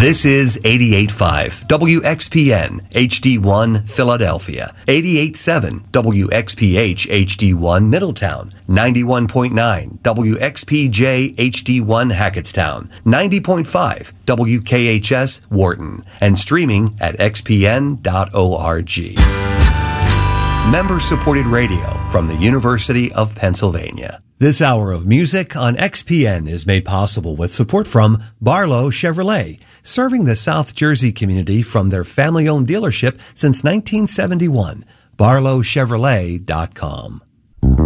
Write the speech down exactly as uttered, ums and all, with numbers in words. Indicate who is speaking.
Speaker 1: This is eighty-eight point five W X P N H D one Philadelphia, eighty-eight point seven W X P H H D one Middletown, ninety-one point nine W X P J H D one Hackettstown, ninety point five W K H S Wharton, and streaming at x p n dot org. Member-supported radio from the University of Pennsylvania. This hour of music on X P N is made possible with support from Barlow Chevrolet, serving the South Jersey community from their family-owned dealership since nineteen seventy-one. barlow chevrolet dot com.